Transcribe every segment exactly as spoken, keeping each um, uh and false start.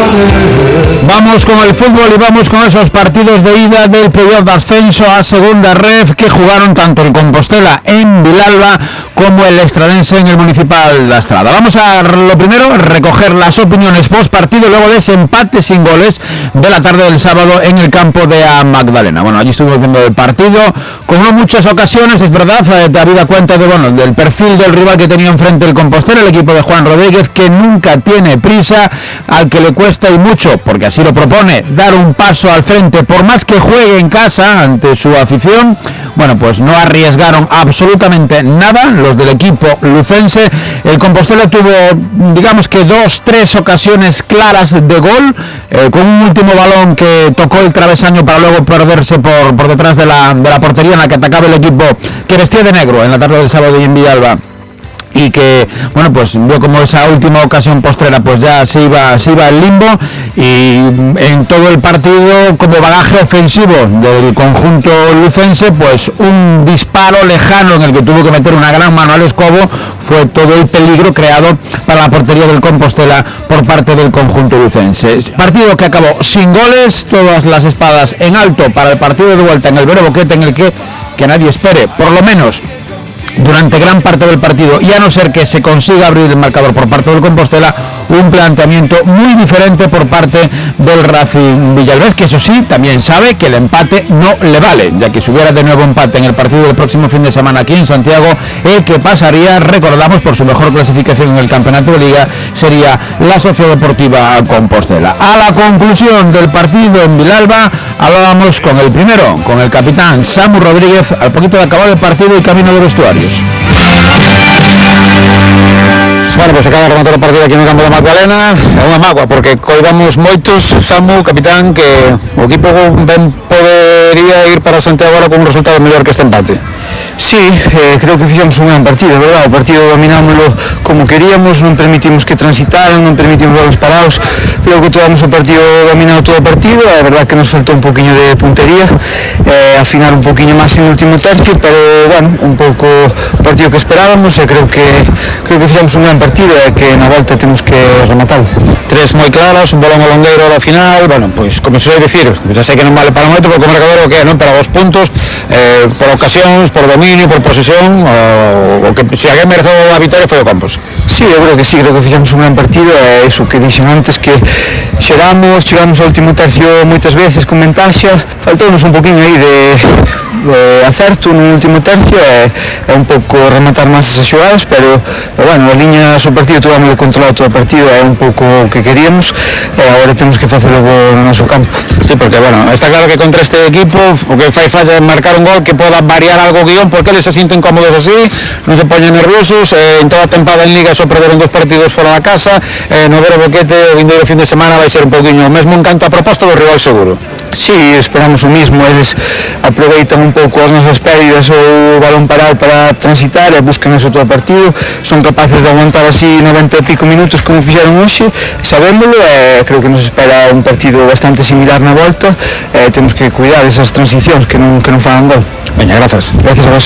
Vamos con el fútbol y vamos con esos partidos de ida del playoff de ascenso a segunda ref que jugaron tanto el Compostela en Vilalba como el Estradense en el Municipal de Estrada. Vamos a lo primero recoger las opiniones post partido luego de ese empate sin goles de la tarde del sábado en el campo de A Magdalena. Bueno, allí estuvimos viendo el partido con no muchas ocasiones, es verdad, eh, habida cuenta de bueno del perfil del rival que tenía enfrente el Compostela, el equipo de Juan Rodríguez, que nunca tiene prisa, al que le cuesta y mucho, porque así lo propone, dar un paso al frente, por más que juegue en casa ante su afición. Bueno, pues no arriesgaron absolutamente nada los del equipo lucense. El Compostela tuvo, digamos que dos, tres ocasiones claras de gol, eh, con un último balón que tocó el travesaño para luego perderse por, por detrás de la, de la portería en la que atacaba el equipo que vestía de negro en la tarde del sábado y en Villalba. Y que, bueno, pues vio como esa última ocasión postrera pues ya se iba, se iba al limbo, y en todo el partido como bagaje ofensivo del conjunto lucense, pues un disparo lejano en el que tuvo que meter una gran mano al escobo fue todo el peligro creado para la portería del Compostela por parte del conjunto lucense. Partido que acabó sin goles, todas las espadas en alto para el partido de vuelta en el Vero Boquete, en el que, que nadie espere, por lo menos durante gran parte del partido, y a no ser que se consiga abrir el marcador por parte del Compostela, un planteamiento muy diferente por parte del Racing Villalbés, que eso sí, también sabe que el empate no le vale, ya que si hubiera de nuevo empate en el partido del próximo fin de semana aquí en Santiago, el que pasaría, recordamos, por su mejor clasificación en el campeonato de liga, sería la Sociedad Deportiva Compostela. A la conclusión del partido en Vilalba, hablábamos con el primero, con el capitán Samu Rodríguez, al poquito de acabar el partido y camino de vestuarios. Bueno, pues acaba de rematar o partido aquí no campo de Magdalena, é unha mágoa, porque coidamos moitos, Samu, capitán, que o equipo ben podería ir para Santiago agora con un resultado mellor que este empate. Sí, eh, creo que fixamos un gran partido, verdad? O partido dominámoslo como queríamos, non permitimos que transitaran, non permitimos goles parados, creo que tomamos o partido dominado todo o partido, é verdad que nos faltou un poquinho de puntería, eh, afinar un poquinho máis en o último tercio, pero, bueno, un pouco o partido que esperábamos, e creo que creo que fixamos un gran partido e que na volta temos que rematar. Tres moi claras, un balón ao longueiro ao final, bueno, pois, como se vai dicir, xa sei que non vale para moito, porque o marcador o que é, non? Para os puntos, eh, por ocasións, por dominio, por posesión, o, o que se alguén mereceu a vitória foi o Campos. Sí, eu creo que sí, creo que fixamos un gran partido, é iso que dixen antes, que xeramos, chegamos ao último tercio moitas veces con ventaxa, faltounos un poquinho aí de, de acerto no último tercio, e, é un pouco rematar máis esas xogadas, pero, pero bueno, as liñas do partido tuvamos controlado todo o partido, é un pouco o que queríamos, e agora temos que facelo no noso campo. Sí, porque, bueno, está claro que contra este equipo o que fai falla é marcar un gol que poda variar algo o guión, porque eles se sinten cómodos así, non se poñen nerviosos, eh, en toda a tempada en Liga só perderon dos partidos fora da casa, eh, no Vero Boquete o vindeiro fin de semana vai ser un pouquiño mesmo en canto a proposta do rival seguro. Sí, esperamos o mismo, eles aproveitan un pouco as nosas pérdidas ou o balón parado para transitar e buscan eso todo o partido, son capaces de aguantar así noventa e pico minutos como fixeron hoxe, sabémolo, e creo que nos espera un partido bastante similar na volta, e temos que cuidar esas transicións que non, que non fagan gol. Veña, grazas. Gracias a vos.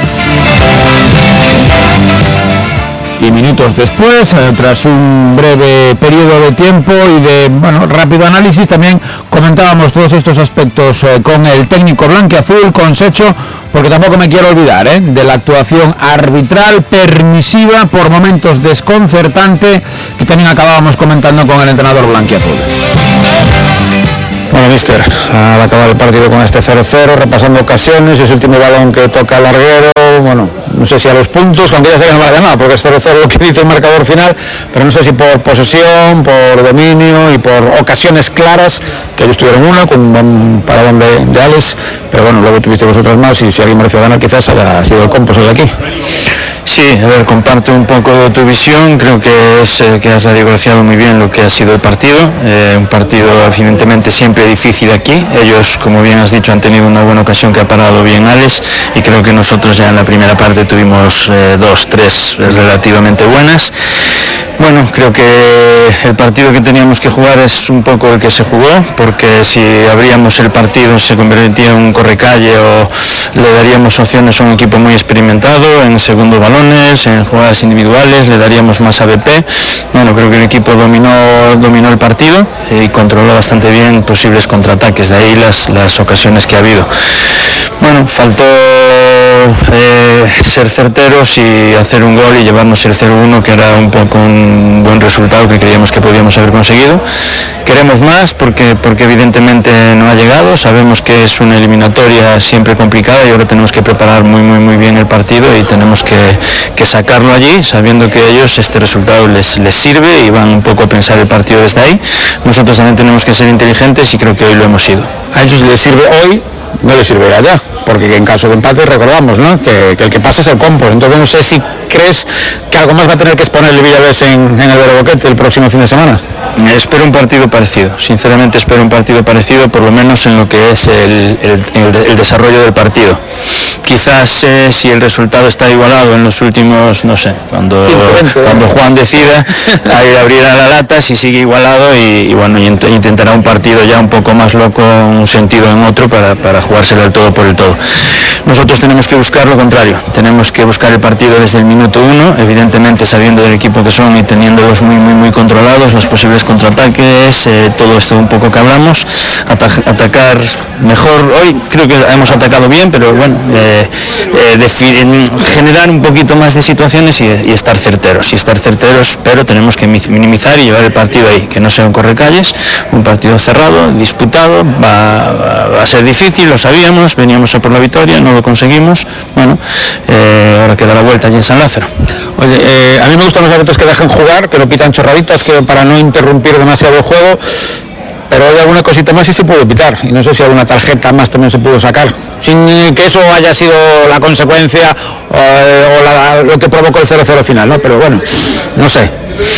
Y minutos después, eh, tras un breve periodo de tiempo y de bueno rápido análisis, también comentábamos todos estos aspectos eh, con el técnico blanquiazul, con Secho, porque tampoco me quiero olvidar eh, de la actuación arbitral permisiva, por momentos desconcertante, que también acabábamos comentando con el entrenador blanquiazul. Bueno, mister, al acabar el partido con este cero cero, repasando ocasiones, ese último balón que toca al larguero, bueno, no sé si a los puntos, aunque ya sé que no vale nada, porque es cero cero lo que dice el marcador final, pero no sé si por posesión, por dominio y por ocasiones claras, que ellos tuvieron una con un buen paradón de, de Alex, pero bueno, luego tuviste vosotros más, y si alguien mereció ganar quizás haya sido el Compos de aquí. Sí, a ver, comparto un poco tu visión, creo que es eh, que has radiografiado muy bien lo que ha sido el partido, eh, un partido evidentemente siempre difícil aquí, ellos, como bien has dicho, han tenido una buena ocasión que ha parado bien Alex, y creo que nosotros ya en la primera parte tuvimos eh, dos, tres relativamente buenas, Bueno, creo que el partido que teníamos que jugar es un poco el que se jugó, porque si abríamos el partido se convertía en un correcalle o le daríamos opciones a un equipo muy experimentado en segundos balones, en jugadas individuales, le daríamos más A B P. Bueno, creo que el equipo dominó, dominó el partido y controló bastante bien posibles contraataques, de ahí las, las ocasiones que ha habido. Bueno, faltó eh, ser certeros y hacer un gol y llevarnos el cero uno, que era un poco un buen resultado que creíamos que podíamos haber conseguido. Queremos más porque, porque evidentemente no ha llegado, sabemos que es una eliminatoria siempre complicada y ahora tenemos que preparar muy muy muy bien el partido y tenemos que, que sacarlo allí, sabiendo que a ellos este resultado les, les sirve y van un poco a pensar el partido desde ahí. Nosotros también tenemos que ser inteligentes y creo que hoy lo hemos sido. A ellos les sirve hoy, no les sirve allá, porque en caso de empate recordamos, ¿no?, que, que el que pasa es el Compos. Entonces no sé si crees que algo más va a tener que exponer el Villavés en, en el Vero Boquete el próximo fin de semana. Espero un partido parecido, sinceramente espero un partido parecido, por lo menos en lo que es el, el, el, el desarrollo del partido. Quizás eh, si el resultado está igualado en los últimos, no sé, cuando, cuando Juan decida, ahí abrirá la lata, si sigue igualado y, y bueno, intentará un partido ya un poco más loco en un sentido o en otro para, para jugárselo el todo por el todo. Nosotros tenemos que buscar lo contrario, tenemos que buscar el partido desde el minuto uno, evidentemente sabiendo del equipo que son y teniéndolos muy muy muy controlados, los posibles contraataques, eh, todo esto un poco que hablamos, ata- atacar mejor. Hoy creo que hemos atacado bien, pero bueno, eh, eh, defi- generar un poquito más de situaciones y, y estar certeros, y estar certeros, pero tenemos que minimizar y llevar el partido ahí, que no sea un correcalles, un partido cerrado, disputado, va, va, va a ser difícil, lo sabíamos, veníamos a por la victoria, no lo conseguimos, bueno, eh, ahora queda la vuelta allí en San Lázaro. Oye, eh, a mí me gustan los árbitros que dejan jugar, que lo pitan chorraditas, que para no interrumpir demasiado el juego, pero hay alguna cosita más y se pudo pitar, y no sé si alguna tarjeta más también se pudo sacar, sin eh, que eso haya sido la consecuencia eh, o la, lo que provocó el cero cero final, ¿no? Pero bueno, no sé.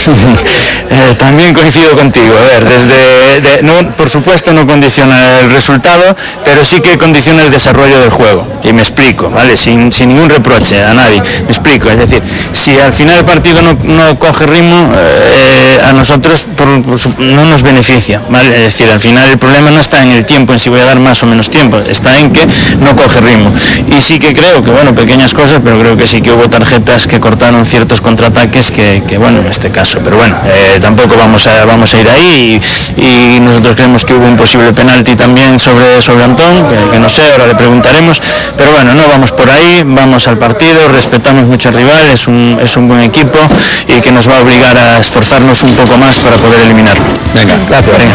eh, también coincido contigo, a ver, desde, de, no, por supuesto no condiciona el resultado, pero sí que condiciona el desarrollo del juego, y me explico, ¿vale? Sin, sin ningún reproche a nadie, me explico, es decir, si al final el partido no, no coge ritmo, eh, a nosotros por, por, no nos beneficia, ¿vale? Es decir, al final el problema no está en el tiempo, en si voy a dar más o menos tiempo, está en que no coge ritmo, y sí que creo que, bueno, pequeñas cosas, pero creo que sí que hubo tarjetas que cortaron ciertos contraataques que, que bueno, en este caso, pero bueno, eh, tampoco vamos a vamos a ir ahí y, y nosotros creemos que hubo un posible penalti también sobre, sobre Antón, que, que no sé, ahora le preguntaremos, pero bueno, no vamos por ahí, vamos al partido, respetamos mucho al rival, es un, es un buen equipo y que nos va a obligar a esforzarnos un poco más para poder eliminarlo. Venga, gracias. Venga.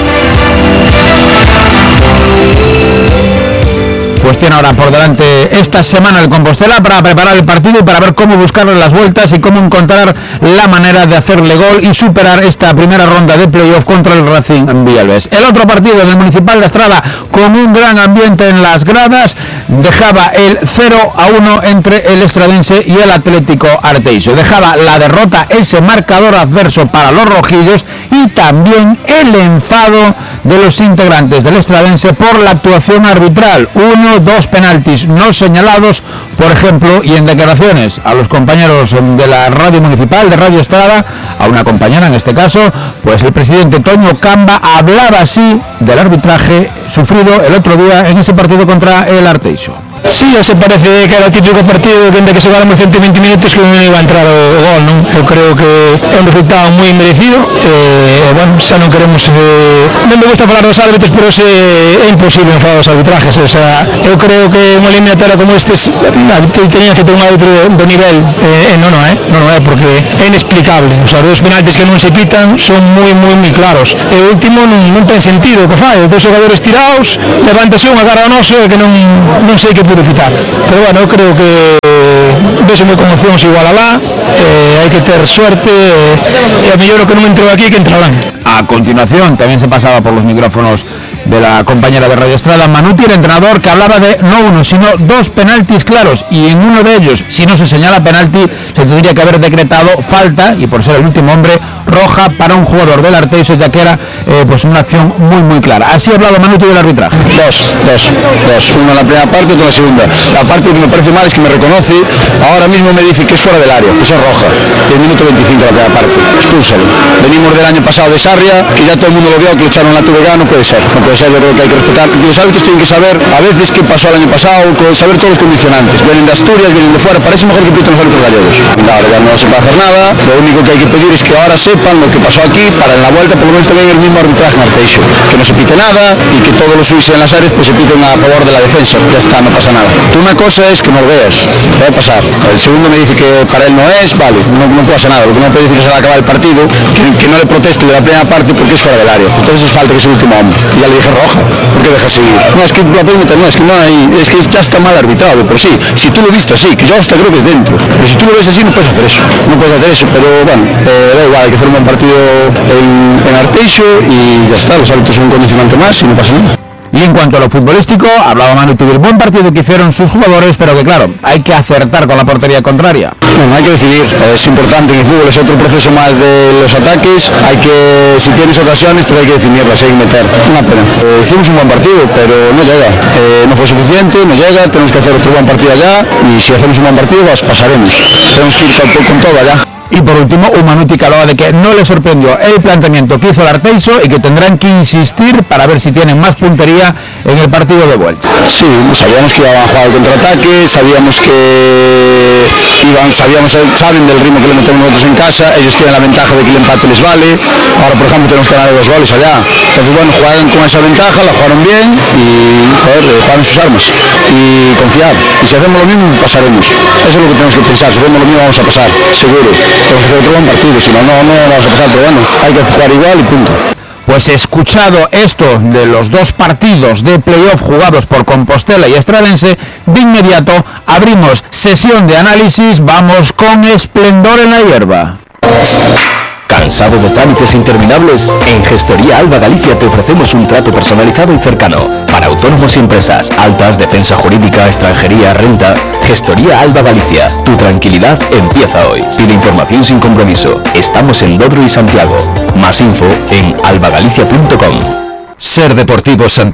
Pues tiene ahora por delante esta semana el Compostela para preparar el partido y para ver cómo buscarle las vueltas y cómo encontrar la manera de hacerle gol y superar esta primera ronda de playoff contra el Racing Villalbés. El otro partido del Municipal de Estrada, con un gran ambiente en las gradas, dejaba el cero a uno entre el estradense y el Atlético Arteixo. Dejaba la derrota, ese marcador adverso para los rojillos, y también el enfado de los integrantes del estradense por la actuación arbitral. Uno, dos penaltis no señalados, por ejemplo, y en declaraciones a los compañeros de la radio municipal, de Radio Estrada, a una compañera en este caso, pues el presidente Toño Camba hablaba así del arbitraje sufrido el otro día en ese partido contra el Arteixo. Sí, se parece que era o típico partido que que xogáramos ciento veinte minutos que non iba a entrar o, o gol, non? Eu creo que é un resultado moi merecido, e, bueno, xa non queremos, eh, non me gusta falar dos árbitros, pero se, é imposible falar dos arbitrajes, o sea, eu creo que unha eliminatoria como estes teña que ter un árbitro do nivel, e eh, non, non é, non, non é, porque é inexplicable, o sea, os dos penaltis que non se pitan son moi, moi, moi claros, e o último non, non ten sentido o que fai, os dos xogadores tirados, levántase unha cara ao noso e que non, non sei que pudo quitar, pero bueno, eu creo que vese moi con opcións igual alá, eh, hai que ter suerte, e eh, a mellor o que non entrou aquí que entrarán. A continuación también se pasaba por los micrófonos de la compañera de Radio Estrada Manuti, el entrenador, que hablaba de no uno sino dos penaltis claros, y en uno de ellos, si no se señala penalti, se tendría que haber decretado falta y por ser el último hombre roja para un jugador del Arteixo, ya que era eh, pues una acción muy muy clara. Así ha hablado Manuti del arbitraje. Dos, dos, dos. Uno en la primera parte, otro en la segunda. La parte que me parece mal es que me reconoce, ahora mismo me dice que es fuera del área, que es roja. El minuto veinticinco de la primera parte. Expúlsalo. Venimos del año pasado de Sarria, que ya todo el mundo lo vio, que le echaron la tubega, no puede ser. No puede ser, yo creo que hay que respetar. Los árbitros tienen que saber a veces qué pasó el año pasado, saber todos los condicionantes. Vienen de Asturias, vienen de fuera, parece mejor que piten los árbitros gallegos. Ahora ya no se puede hacer nada, lo único que hay que pedir es que ahora sepan lo que pasó aquí, para en la vuelta por lo menos también el mismo arbitraje en Arteixo, que no se pite nada y que todos los suisos en las áreas pues se piten a favor de la defensa, ya está, no pasa nada. Tú una cosa es que no lo veas, va a pasar. El segundo me dice que para él no es, vale, no, no pasa nada, lo que no puede decir que se va a acabar el partido, que, que no le proteste de la primera parte porque es fuera del área, entonces es falta que es el último hombre. Y ya le dije roja, ¿por qué deja seguir? No, es que la puedes meter, no, es que no hay, es que ya está mal arbitrado, pero sí, si tú lo viste así, que yo hasta creo que es dentro, pero si tú lo ves así no puedes hacer eso, no puedes hacer eso, pero bueno, eh, da igual, hay que hacer un buen partido en, en Arteixo y ya está, los árbitros son un condicionante más y no pasa nada. Y en cuanto a lo futbolístico, hablaba Manuti del buen partido que hicieron sus jugadores, pero que claro, hay que acertar con la portería contraria. Bueno, hay que decidir, es importante en el fútbol, es otro proceso más de los ataques, hay que, si tienes ocasiones, pues hay que definirlas, hay que meter. Una pena. Eh, hicimos un buen partido, pero no llega, eh, no fue suficiente, no llega, tenemos que hacer otro buen partido allá, y si hacemos un buen partido, pues pasaremos. Tenemos que ir con, con todo allá. Y por último, un Manuti que hablaba de que no le sorprendió el planteamiento que hizo el Arteixo y que tendrán que insistir para ver si tienen más puntería en el partido de vuelta. Sí, sabíamos que iban a jugar al contraataque, sabíamos que iban, sabíamos, saben del ritmo que le metemos nosotros en casa, ellos tienen la ventaja de que el empate les vale, ahora por ejemplo tenemos que ganar dos goles allá, entonces bueno, jugaron con esa ventaja, la jugaron bien y joder, jugaron sus armas y confiar, y si hacemos lo mismo pasaremos, eso es lo que tenemos que pensar, si hacemos lo mismo vamos a pasar, seguro. Tenemos que hacer otro buen partido, si no, no, no vamos a pasar, pero bueno, hay que jugar igual y punto. Pues escuchado esto de los dos partidos de playoff jugados por Compostela y Estradense, de inmediato abrimos sesión de análisis, vamos con Esplendor en la Hierba. ¿Cansado de trámites interminables? En Gestoría Alba Galicia te ofrecemos un trato personalizado y cercano. Para autónomos y empresas, altas, defensa jurídica, extranjería, renta. Gestoría Alba Galicia. Tu tranquilidad empieza hoy. Pide información sin compromiso. Estamos en Lodro y Santiago. Más info en albagalicia punto com. Ser Deportivo Santiago.